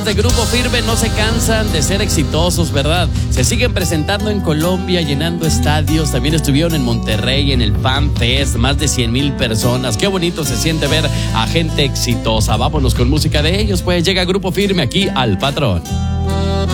De Grupo Firme no se cansan de ser exitosos, ¿verdad? Se siguen presentando en Colombia, llenando estadios. También estuvieron en Monterrey, en el Fan Fest, más de 100,000 personas. Qué bonito se siente ver a gente exitosa. Vámonos con música de ellos, pues llega Grupo Firme aquí al Patrón.